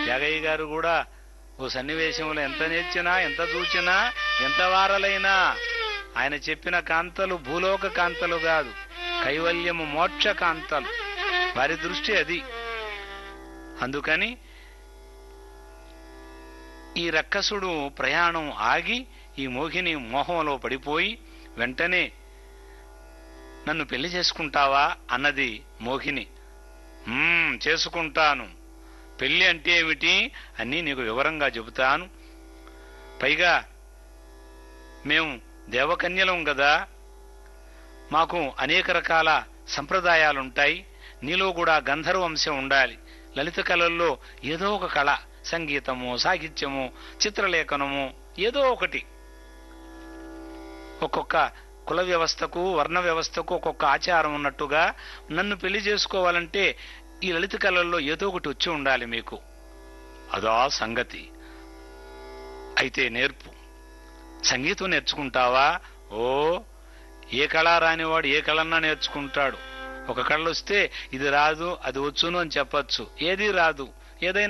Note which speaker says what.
Speaker 1: త్యాగయ్య గారు కూడా ఓ సన్నివేశంలో ఎంత నేర్చినా, ఎంత చూచినా, ఎంత వారలైనా ఆయన చెప్పిన కాంతలు భూలోక కాంతలు కాదు, కైవల్యము మోక్ష కాంతలు. వారి దృష్టి అది. అందుకని ఈ రక్కసుడు ప్రయాణం ఆగి ఈ మోహిని మోహంలో పడిపోయి వెంటనే నన్ను పెళ్లి చేసుకుంటావా అన్నది మోహిని. చేసుకుంటాను. పెళ్లి అంటే ఏమిటి అన్నీ నీకు వివరంగా చెబుతాను. పైగా మేము దేవకన్యలం కదా, మాకు అనేక రకాల సంప్రదాయాలుంటాయి. నీలో కూడా గంధర్వంశం ఉండాలి. లలిత కళల్లో ఏదో ఒక కళ, సంగీతము, సాహిత్యము, చిత్రలేఖనము, ఏదో ఒకటి. ఒక్కొక్క కుల వ్యవస్థకు, వర్ణ వ్యవస్థకు ఒక్కొక్క ఆచారం ఉన్నట్టుగా నన్ను పెళ్లి చేసుకోవాలంటే ఈ లలిత కళల్లో ఏదో ఒకటి వచ్చి ఉండాలి మీకు. అదా సంగతి. అయితే నేర్పు. సంగీతం నేర్చుకుంటావా? ఓ, ఏ కళ రానివాడు ఏ కళన్నా నేర్చుకుంటాడు. ఒక కళ వస్తే ఇది రాదు అది వచ్చును అని చెప్పచ్చు. ఏది రాదు, ఏదైనా